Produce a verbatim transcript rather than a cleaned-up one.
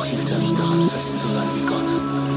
hielt er nicht daran fest zu sein wie Gott.